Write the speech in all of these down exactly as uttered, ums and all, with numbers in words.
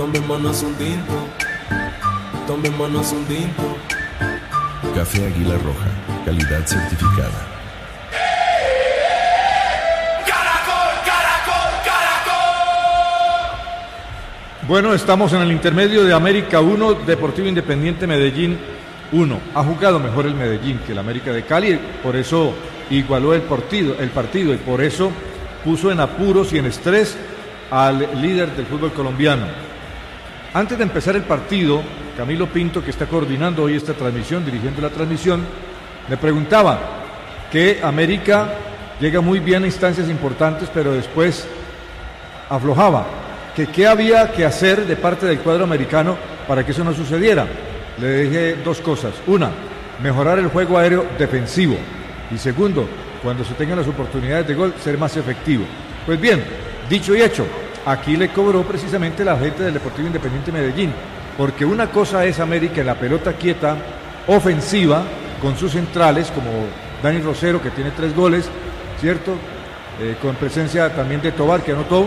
tomémonos un tinto, tomémonos un tinto. Café Águila Roja, calidad certificada. Bueno, estamos en el intermedio de América uno, Deportivo Independiente Medellín uno. Ha jugado mejor el Medellín que el América de Cali, por eso igualó el partido, el partido y por eso puso en apuros y en estrés al líder del fútbol colombiano. Antes de empezar el partido, Camilo Pinto, que está coordinando hoy esta transmisión, dirigiendo la transmisión, me preguntaba que América llega muy bien a instancias importantes, pero después aflojaba. Que qué había que hacer de parte del cuadro americano para que eso no sucediera. Le dije dos cosas. Una, mejorar el juego aéreo defensivo. Y segundo, cuando se tengan las oportunidades de gol, ser más efectivo. Pues bien, dicho y hecho, aquí le cobró precisamente la gente del Deportivo Independiente Medellín. Porque una cosa es América en la pelota quieta, ofensiva, con sus centrales, como Dani Rosero, que tiene tres goles, ¿cierto? Eh, con presencia también de Tobar, que anotó.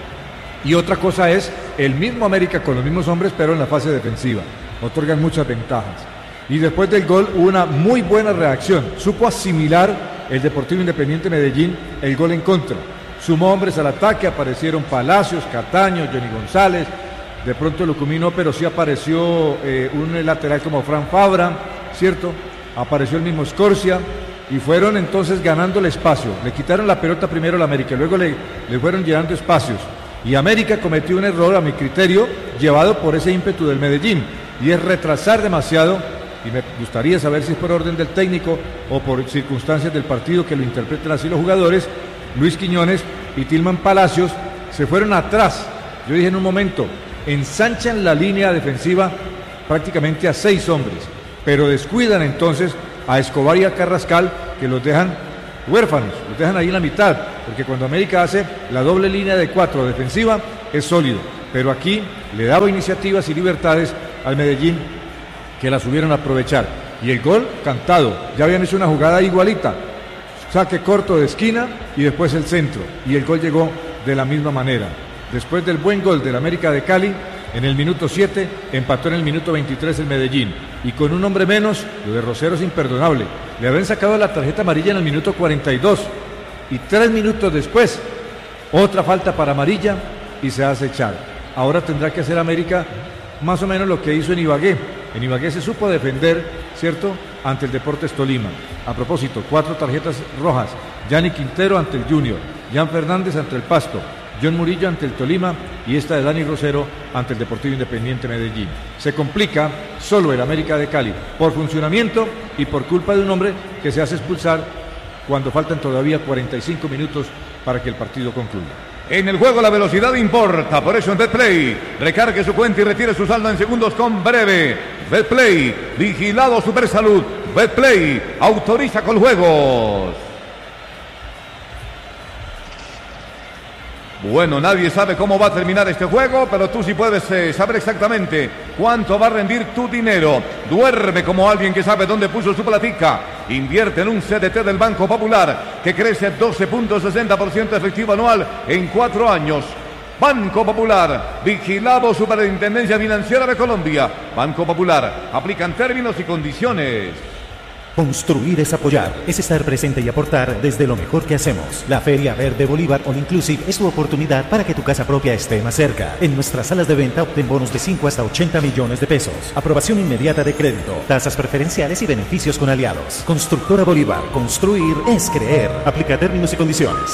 Y otra cosa es el mismo América con los mismos hombres, pero en la fase defensiva. Otorgan muchas ventajas. Y después del gol hubo una muy buena reacción. Supo asimilar el Deportivo Independiente Medellín el gol en contra. Sumó hombres al ataque, aparecieron Palacios, Cataño, Johnny González. De pronto Lucumino, pero sí apareció eh, un lateral como Fran Fabra, ¿cierto? Apareció el mismo Scorcia. Y fueron entonces ganando el espacio. Le quitaron la pelota primero al América, luego le, le fueron llenando espacios. Y América cometió un error, a mi criterio, llevado por ese ímpetu del Medellín, y es retrasar demasiado, y me gustaría saber si es por orden del técnico o por circunstancias del partido que lo interpreten así los jugadores. Luis Quiñones y Tilman Palacios se fueron atrás. Yo dije en un momento, ensanchan la línea defensiva prácticamente a seis hombres, pero descuidan entonces a Escobar y a Carrascal, que los dejan huérfanos, los dejan ahí en la mitad, porque cuando América hace la doble línea de cuatro defensiva es sólido, pero aquí le daba iniciativas y libertades al Medellín que las subieron a aprovechar, y el gol cantado. Ya habían hecho una jugada igualita, saque corto de esquina y después el centro, y el gol llegó de la misma manera. Después del buen gol del América de Cali, en el minuto siete, empató en el minuto veintitrés el Medellín. Y con un hombre menos, lo de Rosero es imperdonable. Le habían sacado la tarjeta amarilla en el minuto cuarenta y dos. Y tres minutos después, otra falta para amarilla y se hace echar. Ahora tendrá que hacer América más o menos lo que hizo en Ibagué. En Ibagué se supo defender, ¿cierto?, ante el Deportes Tolima. A propósito, cuatro tarjetas rojas. Yanni Quintero ante el Junior. Jan Fernández ante el Pasto. John Murillo ante el Tolima y esta de Dani Rosero ante el Deportivo Independiente Medellín. Se complica solo el América de Cali por funcionamiento y por culpa de un hombre que se hace expulsar cuando faltan todavía cuarenta y cinco minutos para que el partido concluya. En el juego la velocidad importa, por eso en Betplay recargue su cuenta y retire su saldo en segundos con Breve. Betplay, vigilado Supersalud. Betplay, autoriza con juegos. Bueno, nadie sabe cómo va a terminar este juego, pero tú sí puedes eh, saber exactamente cuánto va a rendir tu dinero. Duerme como alguien que sabe dónde puso su platica. Invierte en un C D T del Banco Popular que crece doce punto sesenta por ciento efectivo anual en cuatro años. Banco Popular, vigilado Superintendencia Financiera de Colombia. Banco Popular, aplican términos y condiciones. Construir es apoyar, es estar presente y aportar desde lo mejor que hacemos. La Feria Verde Bolívar All Inclusive es tu oportunidad para que tu casa propia esté más cerca. En nuestras salas de venta obtén bonos de cinco hasta ochenta millones de pesos. Aprobación inmediata de crédito, tasas preferenciales y beneficios con aliados. Constructora Bolívar, construir es creer. Aplica términos y condiciones.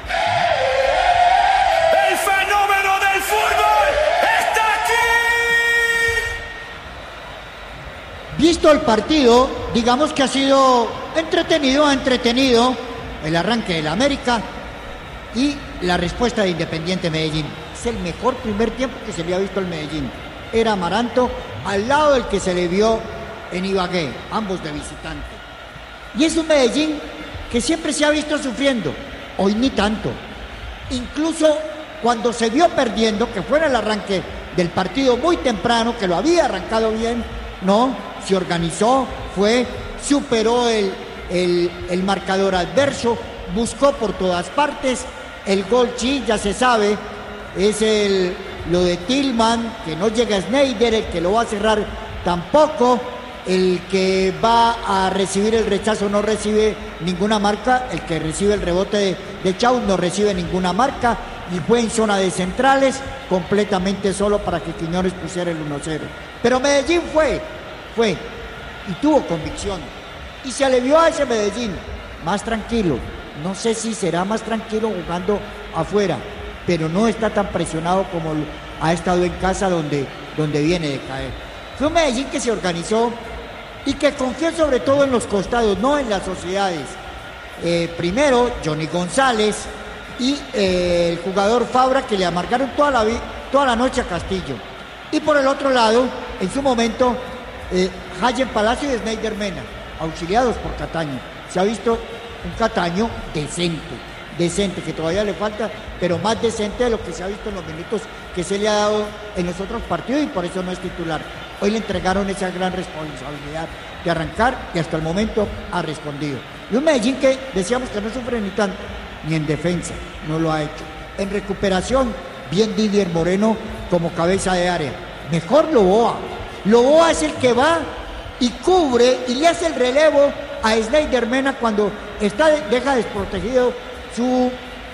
Visto el partido, digamos que ha sido entretenido, entretenido el arranque del América y la respuesta de Independiente Medellín. Es el mejor primer tiempo que se le ha visto al Medellín. Era Amaranto al lado del que se le vio en Ibagué, ambos de visitante. Y es un Medellín que siempre se ha visto sufriendo, hoy ni tanto. Incluso cuando se vio perdiendo, que fue en el arranque del partido muy temprano, que lo había arrancado bien, no, se organizó, fue, superó el, el, el marcador adverso, buscó por todas partes, el gol sí, ya se sabe, es el lo de Tillman, que no llega Sneijder, el que lo va a cerrar tampoco, el que va a recibir el rechazo no recibe ninguna marca, el que recibe el rebote de, de Chau no recibe ninguna marca, y fue en zona de centrales, completamente solo para que Quiñones pusiera el uno cero. Pero Medellín fue, fue, y tuvo convicción, y se le vio a ese Medellín más tranquilo. No sé si será más tranquilo jugando afuera, pero no está tan presionado como ha estado en casa donde, donde viene de caer. Fue un Medellín que se organizó y que confió sobre todo en los costados, no en las sociedades. Eh, primero, Johnny González y eh, el jugador Fabra, que le amargaron toda la, toda la noche a Castillo. Y por el otro lado, en su momento, eh, Hayen Palacio y Sneijder Mena, auxiliados por Cataño. Se ha visto un Cataño decente, decente, que todavía le falta, pero más decente de lo que se ha visto en los minutos que se le ha dado en los otros partidos, y por eso no es titular. Hoy le entregaron esa gran responsabilidad de arrancar y hasta el momento ha respondido. Y un Medellín que decíamos que no sufre ni tanto, ni en defensa, no lo ha hecho. En recuperación, bien Didier Moreno como cabeza de área. Mejor Loboa. Loboa es el que va y cubre y le hace el relevo a Sneijder Mena cuando está, deja desprotegido su,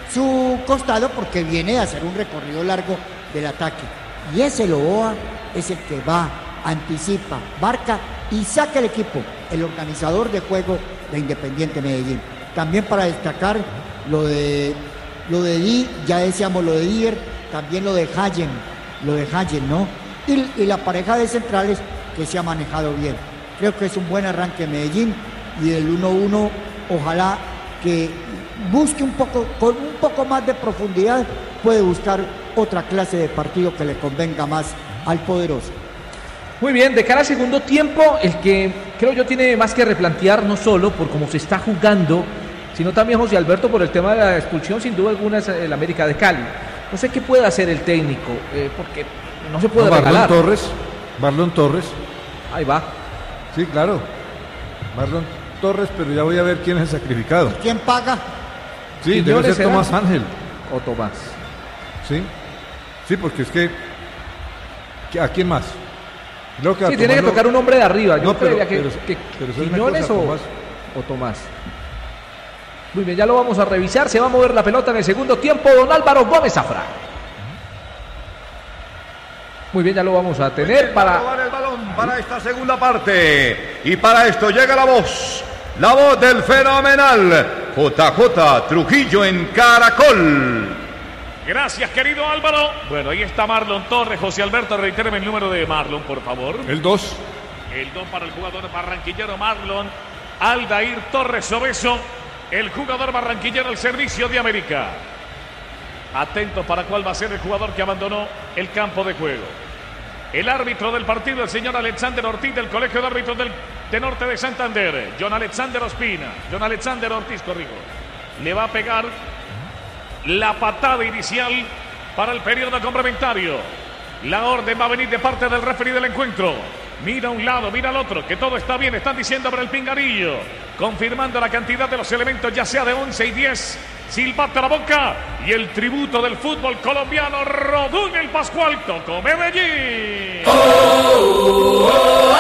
su costado, porque viene a hacer un recorrido largo del ataque. Y ese Loboa es el que va, anticipa, marca y saca el equipo, el organizador de juego de Independiente Medellín. También para destacar lo de lo de Di, ya decíamos lo de Dier, también lo de Hayen, lo de Hayen, ¿no? Y, y la pareja de centrales que se ha manejado bien. Creo que es un buen arranque Medellín, y el uno uno ojalá que busque un poco, con un poco más de profundidad, puede buscar otra clase de partido que le convenga más al poderoso. Muy bien, de cara al segundo tiempo, el que creo yo tiene más que replantear, no solo por cómo se está jugando, sino también José Alberto por el tema de la expulsión, sin duda alguna es el América de Cali. No sé qué puede hacer el técnico, eh, porque no se puede no, regalar. Marlon Torres, Marlon Torres. Ahí va. Sí, claro. Marlon Torres, pero ya voy a ver quién es el sacrificado. ¿Quién paga? Sí, debe ser será? Tomás Ángel. O Tomás. Sí, sí, porque es que ¿a quién más? Creo que sí, tiene que lo... tocar un hombre de arriba. Yo no, pero, que, pero, que pero Quiñones cosa, o Tomás. o Tomás. Muy bien, ya lo vamos a revisar. Se va a mover la pelota en el segundo tiempo. Don Álvaro Gómez Zafra. Muy bien, ya lo vamos a tener para el balón para esta segunda parte. Y para esto llega la voz. La voz del fenomenal J J Trujillo en Caracol. Gracias, querido Álvaro. Bueno, ahí está Marlon Torres. José Alberto, reitéreme el número de Marlon, por favor. El dos. El dos para el jugador barranquillero Marlon Aldair Torres Obeso, el jugador barranquillero al servicio de América. Atentos para cuál va a ser el jugador que abandonó el campo de juego. El árbitro del partido, el señor Alexander Ortiz, del Colegio de Árbitros del, de Norte de Santander. John Alexander Ospina. John Alexander Ortiz, corrijo. Le va a pegar la patada inicial para el periodo complementario. La orden va a venir de parte del referee del encuentro. Mira a un lado, mira al otro, que todo está bien, están diciendo por el pingarillo, confirmando la cantidad de los elementos, ya sea de once y diez. Silbate a la boca y el tributo del fútbol colombiano. Rodún el Pascual, tocó Medellín. Oh, oh, oh,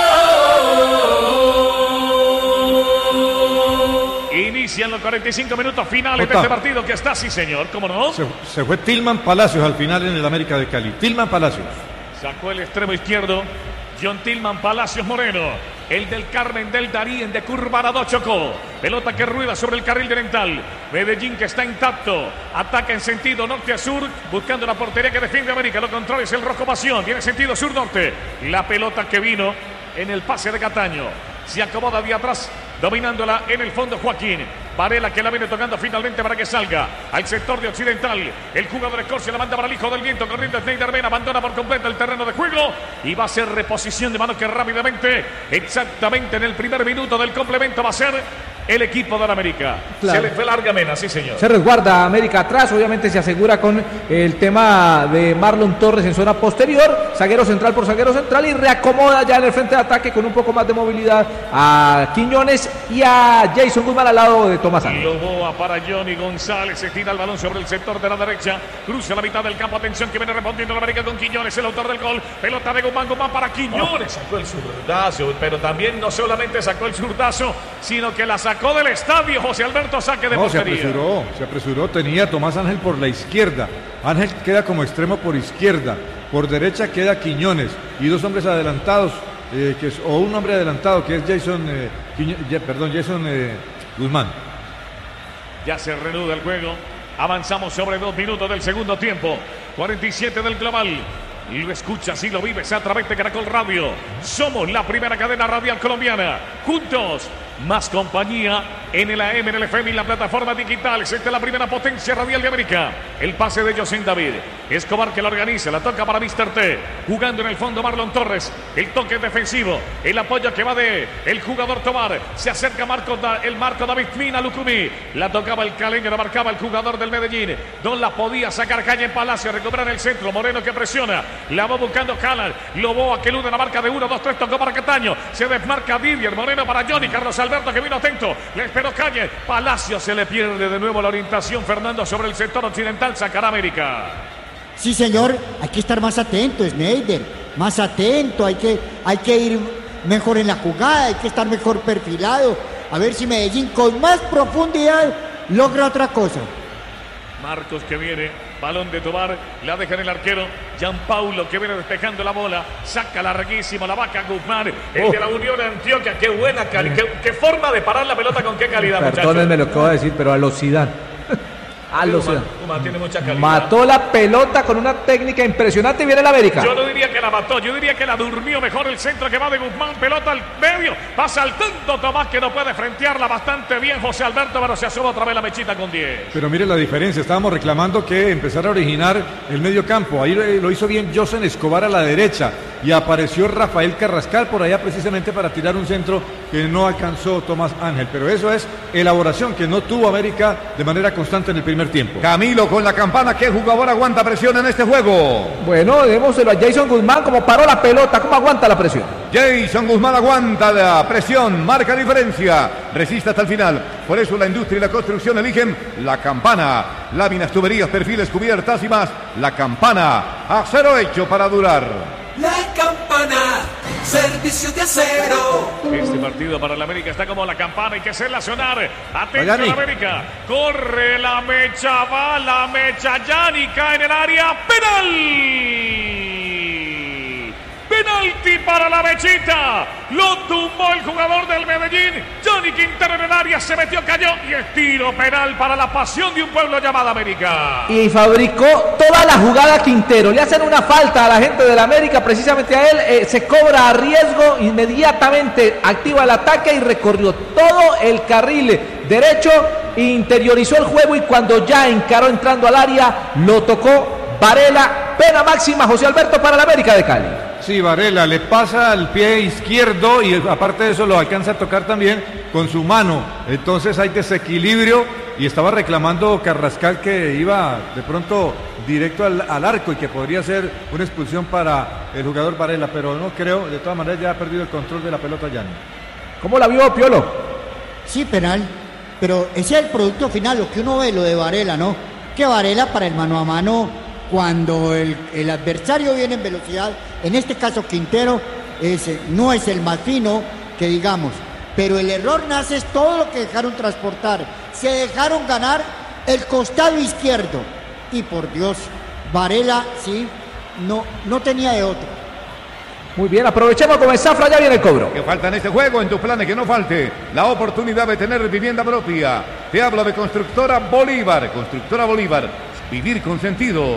oh, oh. Inician los cuarenta y cinco minutos finales Jota. de este partido que está, sí señor, ¿cómo no? Se, se fue Tillman Palacios al final en el América de Cali. Tillman Palacios. Sacó el extremo izquierdo John Tillman Palacios Moreno. El del Carmen del Darién de Curvarado chocó. Pelota que rueda sobre el carril delantal. Medellín que está intacto. Ataca en sentido norte a sur, buscando la portería que defiende América. Lo contrario es el Rojo Pasión. Tiene sentido sur-norte. La pelota que vino en el pase de Cataño. Se acomoda de atrás, dominándola en el fondo Joaquín. Varela que la viene tocando finalmente para que salga al sector de Occidental. El jugador de Escorcia la manda para el hijo del viento. Corriendo Sneijder Mena, abandona por completo el terreno de juego. Y va a ser reposición de mano que rápidamente, exactamente en el primer minuto del complemento, va a ser el equipo de la América. Claro. Se le fue larga Mena, sí señor. Se resguarda América atrás, obviamente se asegura con el tema de Marlon Torres en zona posterior, zaguero central por zaguero central y reacomoda ya en el frente de ataque con un poco más de movilidad a Quiñones y a Jason Guzmán al lado de Tomás Ángel. Loboa para Johnny González, se tira el balón sobre el sector de la derecha, cruza la mitad del campo, atención que viene respondiendo la América con Quiñones, el autor del gol, pelota de Guzmán, Guzmán para Quiñones, sacó el zurdazo, pero también no solamente sacó el zurdazo, sino que la sacó del estadio José Alberto, saque de no, portería. se apresuró, se apresuró, tenía Tomás Ángel por la izquierda, Ángel queda como extremo por izquierda, por derecha queda Quiñones y dos hombres adelantados, eh, que es, o un hombre adelantado que es Jason, eh, Quiño, ya, perdón, Jason eh, Guzmán. Ya se reanuda el juego, avanzamos sobre dos minutos del segundo tiempo, cuarenta y siete del global. Y lo escuchas y lo vives a través de Caracol Radio. Somos la primera cadena radial colombiana. Juntos, más compañía en el A M, en el F M y la plataforma digital. Esta es la primera potencia radial de América. El pase de José David. Escobar que la organiza, la toca para mister T. Jugando en el fondo Marlon Torres. El toque defensivo. El apoyo que va de el jugador Tobar. Se acerca Marco, el Marco David Mina Lucumí. La tocaba el caleño, la marcaba el jugador del Medellín. No la podía sacar calle en Palacio. Recuperar el centro. Moreno que presiona. La va buscando Calan. Loboa que elude la marca de uno, dos, tres. Tocó para Cataño. Se desmarca Didier. Moreno para Johnny. Carlos Alberto que vino atento. Le esperó calle. Palacio se le pierde de nuevo la orientación. Fernando sobre el sector occidental. Sacará América. Sí, señor. Hay que estar más atento, Schneider. Más atento. Hay que, hay que ir mejor en la jugada. Hay que estar mejor perfilado. A ver si Medellín con más profundidad logra otra cosa. Marcos que viene, balón de Tobar, la deja en el arquero, Gianpaulo que viene despejando la bola, saca larguísimo la vaca Guzmán, el oh. de la Unión Antioquia, qué buena calidad, qué, qué forma de parar la pelota, con qué calidad, muchachos. Perdónenme lo que voy a decir, pero a los Zidane. A los Zidane. Uma tiene mucha calidad. Mató la pelota con una técnica impresionante y viene el América. Yo no diría que la mató, yo diría que la durmió mejor el centro que va de Guzmán, pelota al medio, pasa al tanto Tomás que no puede frentearla bastante bien José Alberto, pero se asoma otra vez la mechita con diez. Pero mire la diferencia, estábamos reclamando que empezara a originar el medio campo, ahí lo hizo bien Josen Escobar a la derecha y apareció Rafael Carrascal por allá precisamente para tirar un centro que no alcanzó Tomás Ángel, pero eso es elaboración que no tuvo América de manera constante en el primer tiempo. Camilo con la campana, ¿qué jugador aguanta presión en este juego? Bueno, démoselo a Jason Guzmán, como paró la pelota, ¿cómo aguanta la presión? Jason Guzmán aguanta la presión, marca diferencia, resiste hasta el final. Por eso la industria y la construcción eligen la campana. Láminas, tuberías, perfiles, cubiertas y más. La campana, acero hecho para durar. La campana, servicio de acero. Este partido para la América está como la campana, hay que hacerla sonar. Atento a la América, corre la mecha, va la mecha, Yanni cae en el área, penal. Penalti para la mechita. Lo tumbó el jugador del Medellín. Johnny Quintero en el área, se metió, cayó y es tiro penal para la pasión de un pueblo llamado América. Y fabricó toda la jugada Quintero. Le hacen una falta a la gente del América, precisamente a él. Eh, se cobra a riesgo, inmediatamente activa el ataque y recorrió todo el carril derecho, interiorizó el juego y cuando ya encaró entrando al área, lo tocó Varela. Pena máxima, José Alberto, para la América de Cali. Sí, Varela le pasa al pie izquierdo y aparte de eso lo alcanza a tocar también con su mano. Entonces hay desequilibrio y estaba reclamando Carrascal que iba de pronto directo al, al arco y que podría ser una expulsión para el jugador Varela, pero no creo, de todas maneras ya ha perdido el control de la pelota Yanni. ¿Cómo la vio, Piolo? Sí, penal, pero ese es el producto final, lo que uno ve, lo de Varela, ¿no? Que Varela para el mano a mano, cuando el, el adversario viene en velocidad, en este caso Quintero, es, no es el más fino que digamos, pero el error nace es todo lo que dejaron transportar, se dejaron ganar el costado izquierdo y por Dios, Varela sí, no, no tenía de otro. Muy bien, aprovechemos con el Zafra, ya viene el cobro. Que falta en este juego, en tus planes que no falte la oportunidad de tener vivienda propia. Te hablo de Constructora Bolívar, Constructora Bolívar, vivir con sentido.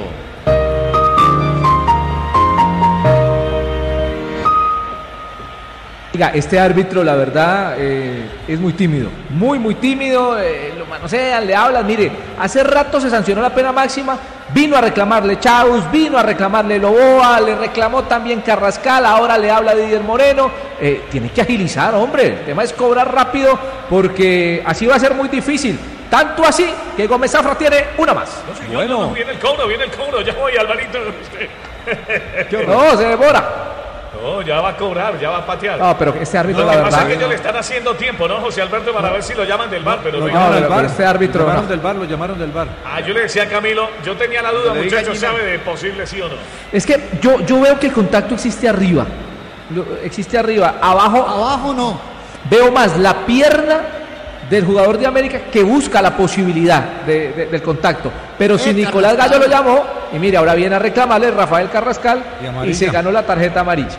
Oiga, este árbitro, la verdad, eh, es muy tímido, muy, muy tímido, eh, lo manosean, le hablan. Mire, hace rato se sancionó la pena máxima, Vino a reclamarle Chaus, vino a reclamarle Loboa, le reclamó también Carrascal, ahora le habla Didier Moreno. Eh, tiene que agilizar, hombre. El tema es cobrar rápido porque así va a ser muy difícil. Tanto así que Gómez Zafra tiene una más. No, señor, bueno. no, no, viene el cobro, viene el cobro. Ya voy, Alvarito. No, se demora. No, ya va a cobrar, ya va a patear. No, pero este árbitro, no, la lo que verdad. pasa es que ellos le están haciendo tiempo, ¿no, José Alberto? Para no. ver si lo llaman del bar. Pero lo no, llamaron del bar. Este árbitro. Lo llamaron no. del bar, lo llamaron del bar. Ah, yo le decía a Camilo, yo tenía la duda, muchachos, ¿sabe de posible sí o no? Es que yo, yo veo que el contacto existe arriba. Existe arriba. Abajo. Abajo no. Veo más la pierna del jugador de América que busca la posibilidad de, de, del contacto. Pero si Nicolás Gallo lo llamó, y mire, ahora viene a reclamarle Rafael Carrascal y, y se ganó la tarjeta amarilla.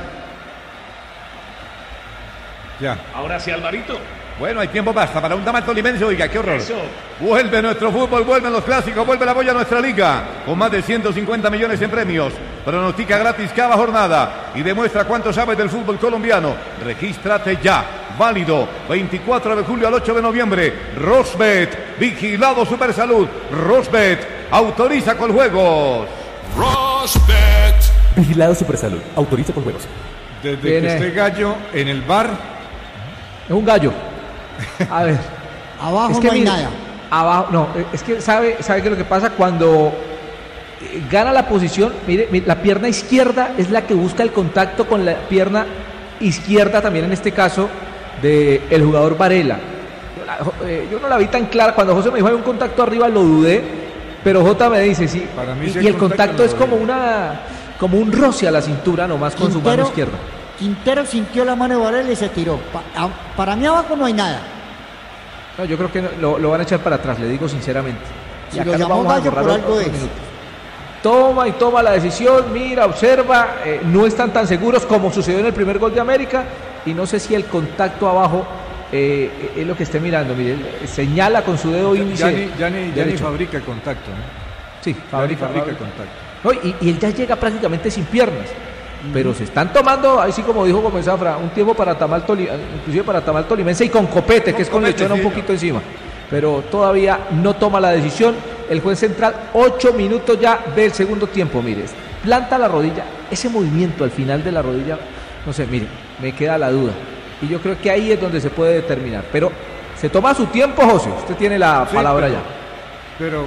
Ya. Ahora sí, Alvarito. Bueno, hay tiempo basta para un damal tolimense. Oiga, qué horror. Eso. Vuelve nuestro fútbol, vuelven los clásicos, vuelve la boya a nuestra liga. Con más de ciento cincuenta millones en premios. Pronostica gratis cada jornada y demuestra cuánto sabes del fútbol colombiano. Regístrate ya. Válido veinticuatro de julio al ocho de noviembre. Rosbet, vigilado Supersalud. Rosbet, autoriza con juegos. Rosbet, vigilado Supersalud, autoriza con juegos. Desde Viene. que esté Gallo en el bar. Es un gallo. A ver. Abajo es que no hay mira, nada. Abajo, no, es que sabe, sabe que lo que pasa cuando gana la posición, mire, mire, la pierna izquierda es la que busca el contacto con la pierna izquierda también en este caso del el jugador Varela. Yo, la, eh, yo no la vi tan clara, cuando José me dijo hay un contacto arriba lo dudé, pero Jota me dice sí, Para mí y, sí y el contacto, contacto es como veo. una como un roce a la cintura nomás con Quintero, su mano izquierda. Quintero sintió la mano de Varela y se tiró. Pa, a, para mí abajo no hay nada. No, yo creo que lo, lo van a echar para atrás, le digo sinceramente. Si lo llamó Gallo por algo es. Toma y toma la decisión, mira, observa, eh, no están tan seguros como sucedió en el primer gol de América y no sé si el contacto abajo eh, es lo que esté mirando, mire, señala con su dedo índice. Ya ni, ya ni, ya ni fabrica el contacto, ¿no? Sí, fabrica, fabrica fabrica el contacto. No, y, y él ya llega prácticamente sin piernas. Pero se están tomando, así como dijo Gómez Zafra, un tiempo para tamal toli, inclusive para tamal tolimense y con copete, con que es con lechona sí, un poquito encima. Pero todavía no toma la decisión. El juez central, ocho minutos ya del segundo tiempo, mire, planta la rodilla, ese movimiento al final de la rodilla, no sé, mire, me queda la duda. Y yo creo que ahí es donde se puede determinar. Pero se toma su tiempo, José, usted tiene la sí, palabra pero, ya. Pero,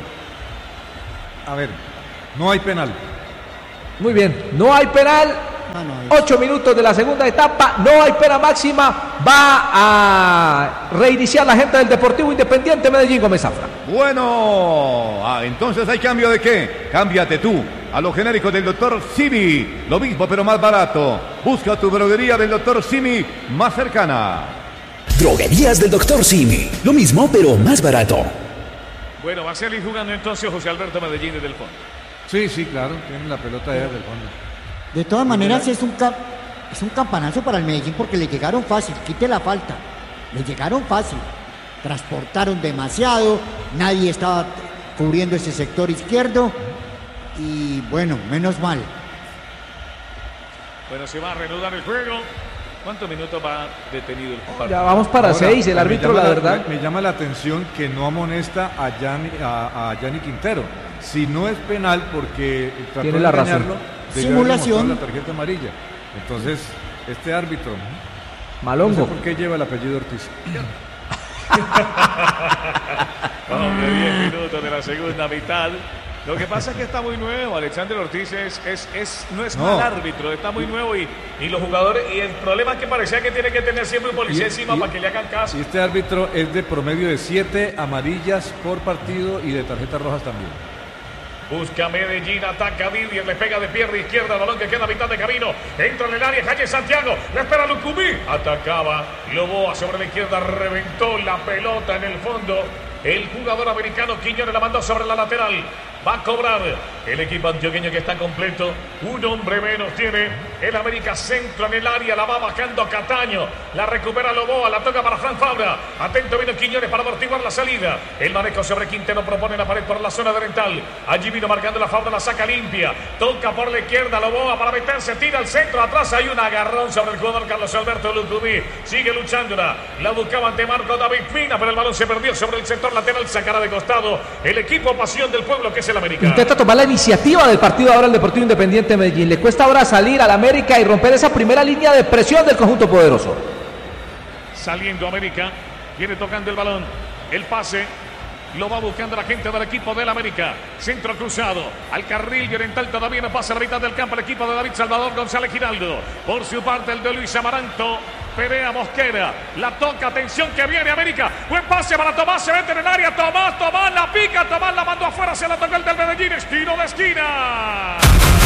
a ver, no hay penal. Muy bien, no hay penal. No, no, Ocho minutos de la segunda etapa, no hay pena máxima. Va a reiniciar la gente del Deportivo Independiente Medellín, Gómez Zafra. Bueno, ah, entonces hay cambio de qué? Cámbiate tú a lo genérico del doctor Simi. Lo mismo pero más barato. Busca tu droguería del doctor Simi más cercana. Droguerías del doctor Simi. Lo mismo pero más barato. Bueno, va a salir jugando entonces José Alberto Medellín desde el fondo. Sí, sí, claro, tienen la pelota allá del fondo. De todas maneras es un, cap, es un campanazo para el Medellín porque le llegaron fácil, quite la falta, le llegaron fácil, transportaron demasiado, nadie estaba cubriendo ese sector izquierdo y bueno, menos mal. Bueno, se va a reanudar el juego. ¿Cuántos minutos va detenido el partido? Ya vamos para Ahora, seis, el árbitro la, la verdad. Me, me llama la atención que no amonesta a Gianni, a, a Gianni Quintero. Si no es penal porque trató Tiene de la engañarlo, razón. Simulación. La tarjeta amarilla. Entonces, este árbitro Malongo. No sé por qué lleva el apellido Ortiz. Hombre, diez minutos de la segunda mitad. Lo que pasa es que está muy nuevo. Alexander Ortiz es, es, es, no es no. mal árbitro, está muy nuevo y, y los jugadores. Y el problema es que parecía que tiene que tener siempre un policía y, encima y, para que le hagan caso. Y este árbitro es de promedio de siete amarillas por partido y de tarjetas rojas también. Busca Medellín, ataca Didier, le pega de pierna izquierda, balón que queda a mitad de camino, entra en el área, Jaime Santiago, le espera Lucumí, atacaba, Loboa sobre la izquierda, reventó la pelota en el fondo, el jugador americano Quiñones la mandó sobre la lateral, va a cobrar el equipo antioqueño que está completo, un hombre menos tiene el América Centro en el área, la va bajando Cataño, la recupera Loboa, la toca para Fran Fabra, atento vino Quiñones para amortiguar la salida, el manejo sobre Quintero propone la pared por la zona oriental, allí vino marcando la Fabra, la saca limpia, toca por la izquierda Loboa para meterse, tira al centro, atrás hay un agarrón sobre el jugador Carlos Alberto Lucumí, sigue luchándola, la buscaba ante Marco David Fina, pero el balón se perdió sobre el sector lateral, sacará de costado el equipo Pasión del Pueblo que es el el América. Intenta tomar la iniciativa del partido ahora el Deportivo Independiente Medellín. Le cuesta ahora salir al América y romper esa primera línea de presión del conjunto poderoso. Saliendo América, viene tocando el balón, el pase. Lo va buscando la gente del equipo del América. Centro cruzado. Al carril oriental todavía no pasa a la mitad del campo el equipo de David Salvador González Giraldo. Por su parte el de Luis Amaranto. Perea Mosquera. La toca. Atención que viene América. Buen pase para Tomás. Se mete en el área. Tomás, Tomás la pica. Tomás la mandó afuera. Se la tocó el del Medellín. Estilo de esquina.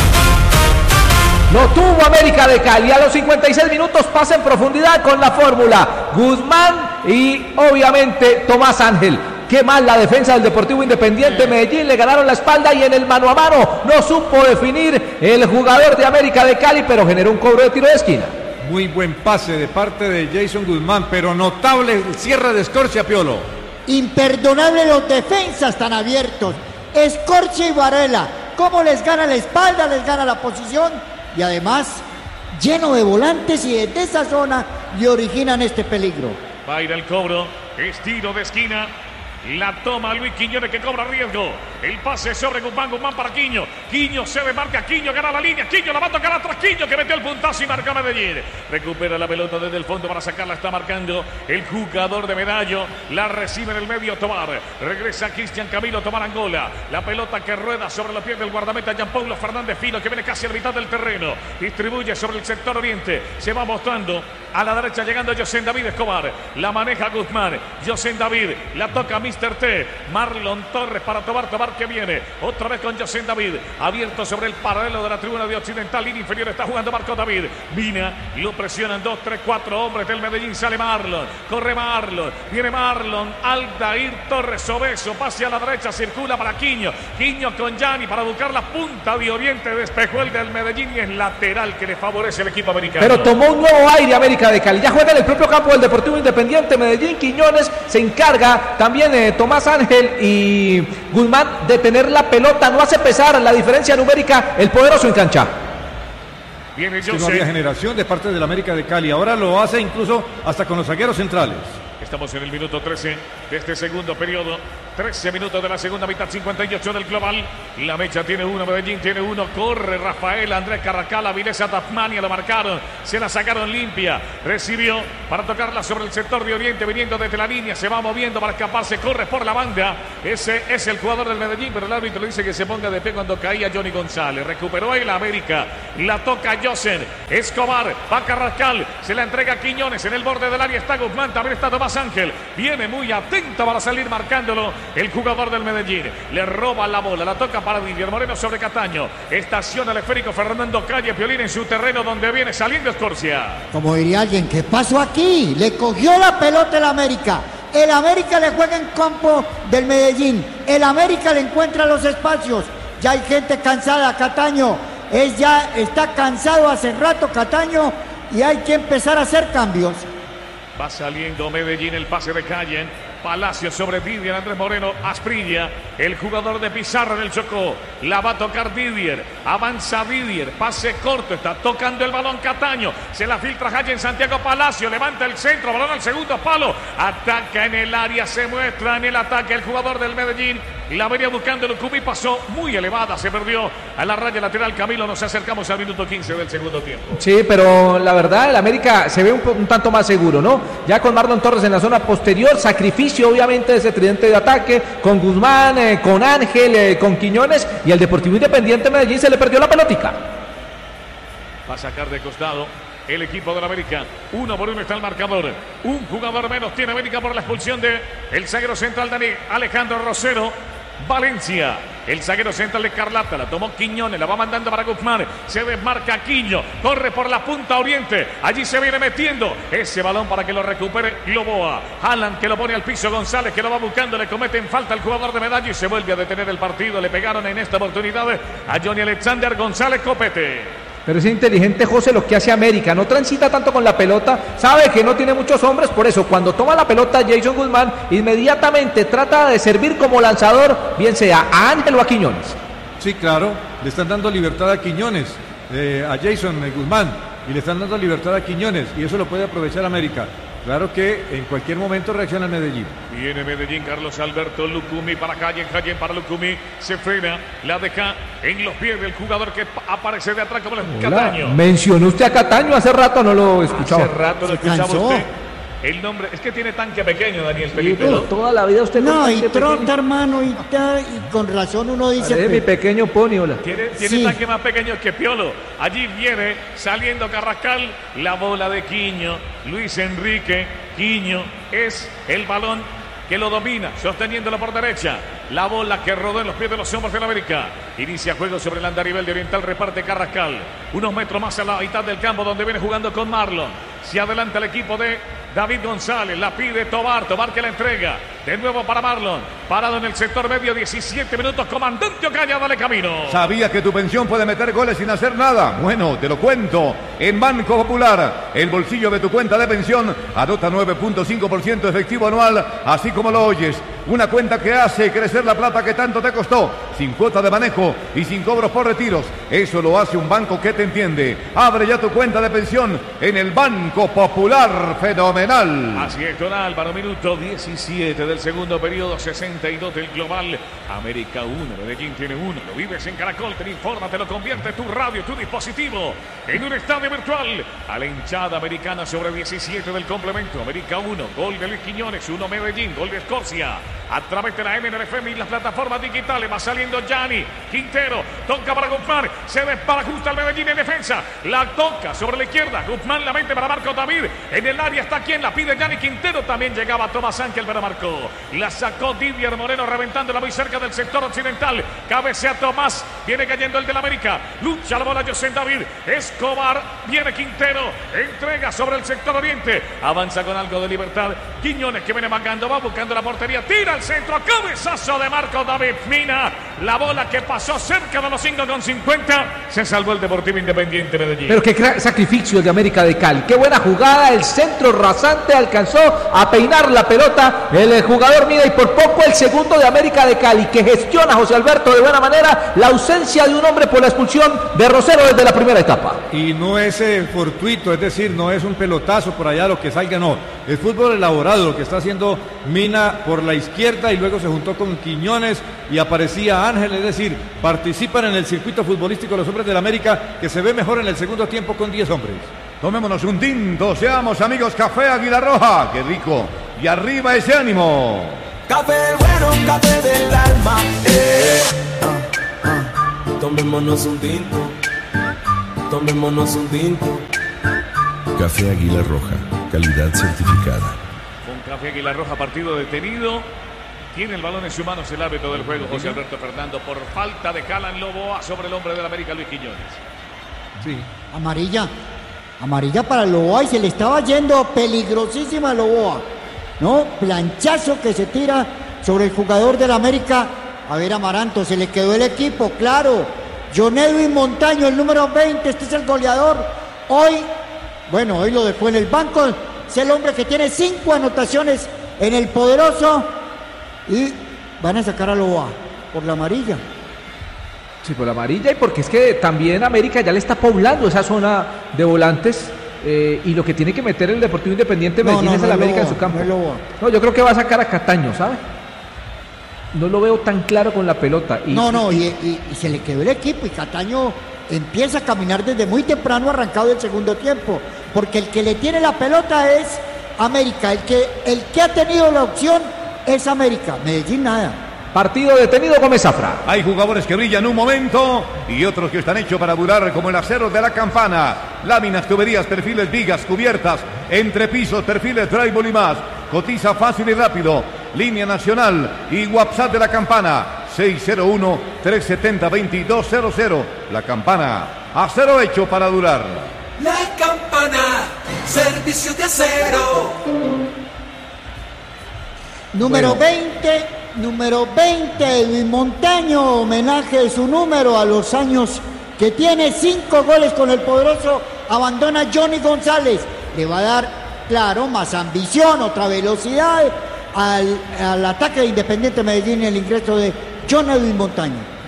Lo tuvo América de Cali. A los cincuenta y seis minutos pasa en profundidad con la fórmula. Guzmán y obviamente Tomás Ángel. Qué mal la defensa del Deportivo Independiente Medellín, le ganaron la espalda y en el mano a mano no supo definir el jugador de América de Cali, pero generó un cobro de tiro de esquina. Muy buen pase de parte de Jason Guzmán, pero notable el cierre de Escorcia, Piolo. Imperdonable los defensas tan abiertos. Escorcia y Varela, cómo les gana la espalda, les gana la posición y además lleno de volantes y desde esa zona le originan este peligro. Va a ir el cobro, estilo de esquina. La toma Luis Quiñones que cobra riesgo. El pase sobre Guzmán, Guzmán para Quiño. Quiño se desmarca, Quiño gana la línea. Quiño la va a tocar atrás, Quiño que metió el puntazo y marca Medellín. Recupera la pelota desde el fondo para sacarla, está marcando el jugador de Medallo. La recibe en el medio Tobar. Regresa Cristian Camilo Tobar Angola. La pelota que rueda sobre los pies del guardameta Jean Paulo Fernández Fino que viene casi a la mitad del terreno. Distribuye sobre el sector oriente. Se va mostrando a la derecha llegando José David Escobar. La maneja Guzmán. José David la toca mister T. Marlon Torres para Tobar. Tobar que viene otra vez con José David. Abierto sobre el paralelo de la tribuna de Occidental. Línea inferior está jugando Marco David. Vina, lo presionan dos, tres, cuatro hombres del Medellín. Sale Marlon. Corre Marlon. Viene Marlon. Aldair Torres Obeso. Pase a la derecha. Circula para Quiño. Quiño con Gianni para buscar la punta de oriente. Despejó el del Medellín y es lateral que le favorece al equipo americano. Pero tomó un nuevo aire América de Cali. Ya juega en el propio campo del Deportivo Independiente Medellín. Quiñones se encarga también eh, Tomás Ángel y Guzmán de tener la pelota. No hace pesar la diferencia numérica el poderoso en cancha. Viene es que no había generación de parte del América de Cali. Ahora lo hace incluso hasta con los zagueros centrales. Estamos en el minuto trece de este segundo periodo. trece minutos de la segunda mitad, cincuenta y ocho del global. La Mecha tiene uno, Medellín tiene uno. Corre Rafael, Andrés Carracal, Avilesa Tasmania, lo marcaron. Se la sacaron limpia. Recibió para tocarla sobre el sector de oriente, viniendo desde la línea. Se va moviendo para escaparse, corre por la banda. Ese es el jugador del Medellín, pero el árbitro le dice que se ponga de pie cuando caía Johnny González. Recuperó el América. La toca Josen. Escobar, va Carracal. Se la entrega a Quiñones. En el borde del área está Guzmán, también está Tomás Ángel. Viene muy atento para salir marcándolo el jugador del Medellín. Le roba la bola, la toca para Didier Moreno sobre Cataño. Estaciona el esférico Fernando Calle Piolín en su terreno donde viene saliendo Escorcia. Como diría alguien, ¿qué pasó aquí? Le cogió la pelota el América. El América le juega en campo del Medellín. El América le encuentra los espacios. Ya hay gente cansada, Cataño. Es ya, está cansado hace rato Cataño y hay que empezar a hacer cambios. Va saliendo Medellín, el pase de Calle. Palacio sobre Didier, Andrés Moreno, Asprilla, el jugador de Pizarro en el Chocó. La va a tocar Didier. Avanza Didier. Pase corto. Está tocando el balón Cataño. Se la filtra Calle en Santiago Palacio. Levanta el centro. Balón al segundo palo. Ataca en el área. Se muestra en el ataque el jugador del Medellín. La venía buscando el Cubí. Pasó muy elevada. Se perdió a la raya lateral. Camilo, nos acercamos al minuto quince del segundo tiempo. Sí, pero la verdad, el América se ve un, un tanto más seguro, ¿no? Ya con Marlon Torres en la zona posterior. Sacrificio obviamente de ese tridente de ataque con Guzmán, eh, con Ángel, eh, con Quiñones y el Deportivo Independiente Medellín se le perdió la pelotica. Va a sacar de costado el equipo de la América. Uno por uno está el marcador. Un jugador menos tiene América por la expulsión de el zaguero central Dani Alejandro Rosero. Valencia, el zaguero central de Escarlata, la tomó Quiñones, la va mandando para Guzmán, se desmarca Quiño, corre por la punta oriente, allí se viene metiendo ese balón para que lo recupere Loboa. Haaland que lo pone al piso, González que lo va buscando, le cometen falta al jugador de Medallo y se vuelve a detener el partido. Le pegaron en esta oportunidad a Johnny Alexander González Copete. Pero es inteligente José lo que hace América, no transita tanto con la pelota, sabe que no tiene muchos hombres, por eso cuando toma la pelota Jason Guzmán inmediatamente trata de servir como lanzador, bien sea a Ángel o a Quiñones. Sí, claro, le están dando libertad a Quiñones, eh, a Jason Guzmán, y le están dando libertad a Quiñones, y eso lo puede aprovechar América. Claro que en cualquier momento reacciona el Medellín. Viene Medellín, Carlos Alberto Lucumí para Calle, Calle para Lucumí, se frena, la deja en los pies del jugador que aparece de atrás como el Cataño. Mencionó usted a Cataño, hace rato no lo escuchaba. Hace rato lo Se escuchaba cansó. usted. El nombre, es que tiene tanque pequeño, Daniel Sí, Felipe. pero ¿no? toda la vida usted No, con y tanque trota, pequeño. hermano, y, ta- y con razón uno dice... Parece mi pues, pequeño pony, hola. Tiene, tiene Sí. tanque más pequeño que Piolo. Allí viene saliendo Carrascal, la bola de Quiño. Luis Enrique Quiño es el balón que lo domina, sosteniéndolo por derecha. La bola que rodó en los pies de los hombres del América. Inicia juego sobre el andarivel de Oriental, reparte Carrascal. Unos metros más a la mitad del campo donde viene jugando con Marlon. Se adelanta el equipo de David González, la pide Tobar, Tobar que la entrega. De nuevo para Marlon, parado en el sector medio, diecisiete minutos, comandante Ocaña, dale camino. ¿Sabía que tu pensión puede meter goles sin hacer nada? Bueno, te lo cuento. En Banco Popular, el bolsillo de tu cuenta de pensión adopta nueve punto cinco por ciento efectivo anual, así como lo oyes. Una cuenta que hace crecer la plata que tanto te costó, sin cuota de manejo y sin cobros por retiros. Eso lo hace un banco que te entiende. Abre ya tu cuenta de pensión en el Banco Popular. Fenomenal. Así es, don Álvaro, minuto diecisiete del segundo periodo, sesenta y dos del global. América uno, Medellín tiene uno. Lo vives en Caracol, te informa, te lo convierte tu radio, tu dispositivo en un estadio virtual. A la hinchada americana sobre diecisiete del complemento. América uno, gol de Luis Quiñones, uno Medellín, gol de Escocia. A través de la M N F M y las plataformas digitales va saliendo Gianni Quintero, toca para Guzmán, se desparajusta el Medellín en defensa, la toca sobre la izquierda, Guzmán la mete para Marco David, en el área está quien la pide, Gianni Quintero, también llegaba Tomás Ángel, pero marcó, la sacó Didier Moreno reventándola muy cerca del sector occidental, cabecea Tomás, viene cayendo el del América, lucha la bola José David, Escobar, viene Quintero, entrega sobre el sector oriente, avanza con algo de libertad, Quiñones que viene marcando, va buscando la portería, tira al centro, cabezazo de Marco David Mina, la bola que pasó cerca de los cinco con cincuenta, se salvó el Deportivo Independiente Medellín. Pero qué cra- sacrificio el de América de Cali. Qué buena jugada, el centro rasante alcanzó a peinar la pelota el eh, jugador Mina y por poco el segundo de América de Cali que gestiona José Alberto de buena manera la ausencia de un hombre por la expulsión de Rosero desde la primera etapa. Y no es eh, fortuito, es decir, no es un pelotazo por allá lo que salga, no. Es fútbol elaborado lo que está haciendo Mina por la izquierda y luego se juntó con Quiñones y aparecía Ángel, es decir, participan en el circuito futbolístico los hombres del América que se ve mejor en el segundo tiempo con diez hombres. Tomémonos un tinto, seamos amigos. Café Águila Roja, qué rico. Y arriba ese ánimo. Café bueno, café del alma. Eh. Ah, ah. Tomémonos un tinto. Tomémonos un tinto. Café Águila Roja, calidad certificada. Con Café Águila Roja, partido detenido. Tiene el balón en sus manos el árbitro del juego, José Alberto Fernando, por falta de Calan Loboa sobre el hombre del América, Luis Quiñones. Sí. Amarilla. Amarilla para Loboa y se le estaba yendo peligrosísima a Loboa. ¿No? Planchazo que se tira sobre el jugador del América. A ver, Amaranto, se le quedó el equipo, claro. John Edwin Montaño, el número veinte, este es el goleador. Hoy, bueno, hoy lo dejó en el banco. Es el hombre que tiene cinco anotaciones en el poderoso. Y van a sacar a Loboa por la amarilla. Sí, por la amarilla y porque es que también América ya le está poblando esa zona de volantes eh, y lo que tiene que meter el Deportivo Independiente No, Medellín no, es no el es América Loboa, en su campo. no es Loboa. No, yo creo que va a sacar a Cataño, ¿sabe? No lo veo tan claro con la pelota. Y, No, no, y, y- y se le quedó el equipo y Cataño empieza a caminar desde muy temprano, arrancado del segundo tiempo, porque el que le tiene la pelota es América, el que, el que ha tenido la opción es América, Medellín nada. Partido detenido, Gómez Zafra. Hay jugadores que brillan un momento y otros que están hechos para durar, como el acero de la Campana. Láminas, tuberías, perfiles, vigas, cubiertas, entrepisos, perfiles, drywall y más. Cotiza fácil y rápido. Línea nacional y WhatsApp de la Campana. seis cero uno, tres siete cero, dos dos cero cero. La Campana, acero hecho para durar. La Campana, servicio de acero. Número Bueno. veinte, número veinte, Luis Montaño, homenaje de su número a los años que tiene, cinco goles con el poderoso, abandona Johnny González, le va a dar, claro, más ambición, otra velocidad al, al ataque de Independiente Medellín, el ingreso de John Edwin Montaño.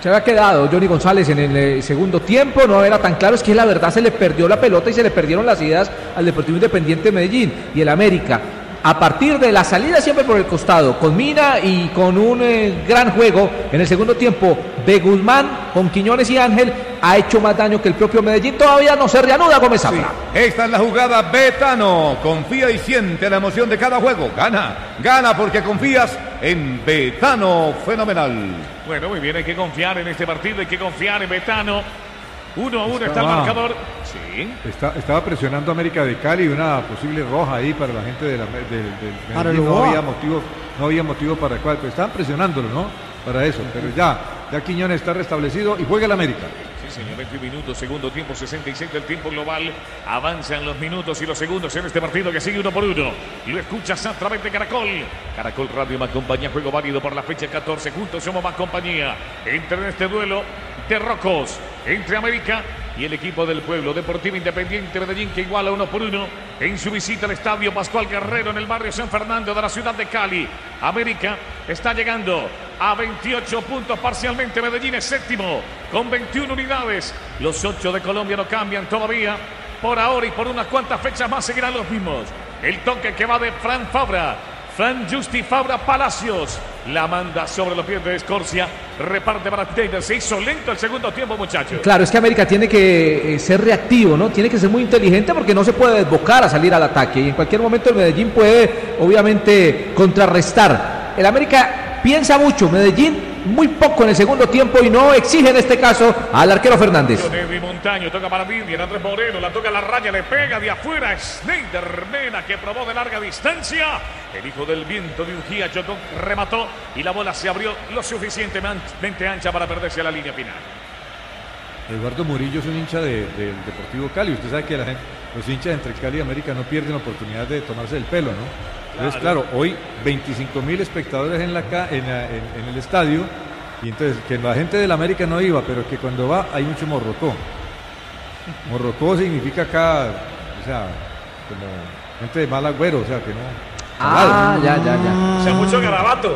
Se había quedado Johnny González en el eh, segundo tiempo, no era tan claro, es que la verdad se le perdió la pelota y se le perdieron las ideas al Deportivo Independiente de Medellín. Y el América, a partir de la salida siempre por el costado, con Mina y con un eh, gran juego en el segundo tiempo de Guzmán, con Quiñones y Ángel, ha hecho más daño que el propio Medellín. Todavía no se reanuda Gómez Zafra. Sí. Esta es la jugada Betano. Confía y siente la emoción de cada juego. Gana, gana porque confías en Betano. Fenomenal. Bueno, muy bien, hay que confiar en este partido, hay que confiar en Betano. Uno a uno está el marcador. Sí. Está, estaba presionando América de Cali, una posible roja ahí para la gente de la, del, del Para Medellín. el No Boa. había motivo, no había motivo para el cual, pero estaban presionándolo, ¿no? Para eso, pero ya, ya Quiñones está restablecido y juega el América. Sí, señor, veinte minutos, segundo tiempo, sesenta y seis del tiempo global. Avanzan los minutos y los segundos en este partido que sigue uno por uno. Y lo escuchas a través de Caracol. Caracol Radio Más Compañía, juego válido por la fecha catorce. Juntos somos Más Compañía. Entra en este duelo de rocos entre América y el equipo del pueblo, Deportivo Independiente Medellín, que iguala uno por uno en su visita al estadio Pascual Guerrero en el barrio San Fernando de la ciudad de Cali. América está llegando a veintiocho puntos parcialmente. Medellín es séptimo con veintiuna unidades. Los ocho de Colombia no cambian todavía. Por ahora y por unas cuantas fechas más seguirán los mismos. El toque que va de Fran Fabra. Fran Justi Fabra Palacios la manda sobre los pies de Escorcia. Reparte para Taylor. Se hizo lento el segundo tiempo, muchachos. Claro, es que América tiene que eh, ser reactivo, ¿no? Tiene que ser muy inteligente porque no se puede desbocar a salir al ataque. Y en cualquier momento el Medellín puede, obviamente, contrarrestar. El América piensa mucho, Medellín muy poco en el segundo tiempo y no exige en este caso al arquero Fernández. Edwin Montaño toca para Vivian, Andrés Moreno, la toca a la raya, le pega de afuera. Schneider Mena, que probó de larga distancia. El hijo del viento de Ujía Chocó remató y la bola se abrió lo suficientemente ancha para perderse a la línea final. Eduardo Murillo es un hincha de- del Deportivo Cali. Usted sabe que la gente, los hinchas entre Cali y América no pierden oportunidad de tomarse el pelo, ¿no? Entonces, claro, hoy veinticinco mil espectadores en, la, ca- en, la- en- en el estadio, y entonces que la gente del América no iba, pero que cuando va hay mucho morrocó. Morrocó significa acá, o sea, como gente de mal agüero, o sea, que no... Ah, ya, ya, ya. O sea, mucho garabato.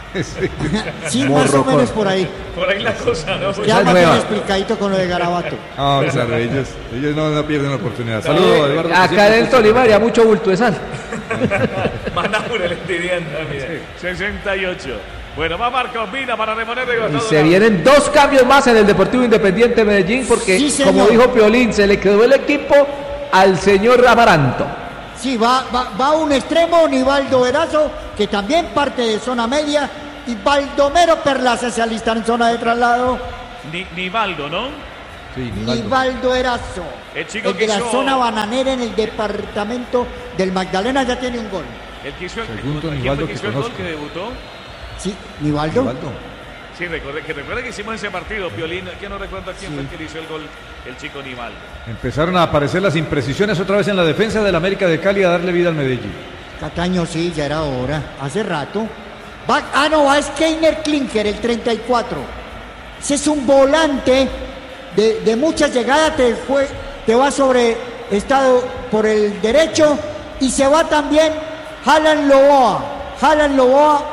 Sí, más o menos por ahí. Por ahí la cosa, ¿no? Ya más bien explicadito con lo de Garabato. Ah, claro, ellos, ellos no, no pierden la oportunidad. Saludos, Eduardo. que Acá siempre en el está- Tolima haría mucho bulto de sal. Manaure le pidiendo, mire. sesenta y ocho. Bueno, va Marcos Mina para reponer de Y Gustavo se Gago. vienen dos cambios más en el Deportivo Independiente de Medellín porque, Sí, señor. como dijo Piolín, se le quedó el equipo al señor Amaranto. Sí, va, va, va un extremo, Nivaldo Verazo, que también parte de zona media, y Baldomero Perlaza se alistan en zona de traslado. Ni, Nivaldo, ¿no? Sí, Nivaldo. Nivaldo Erazo, El chico el de la que hizo- zona bananera en el departamento del Magdalena, ya tiene un gol. El que hizo el, Segundo ¿quién fue Nivaldo el que que hizo el gol conozco. que debutó? Sí, Nivaldo. Nivaldo. Sí, recuerde, que recuerde que hicimos ese partido, Piolín, que no recuerdo quién fue el que le hizo el gol, el chico Nivaldo. Empezaron a aparecer las imprecisiones otra vez en la defensa del América de Cali a darle vida al Medellín. Cataño, sí, ya era hora, hace rato. Va, ah, no, va Skeiner Klinker, el treinta y cuatro. Ese es un volante de, de muchas llegadas, te, fue, te va sobre estado por el derecho y se va también Jalan Loboa. Jalan Loboa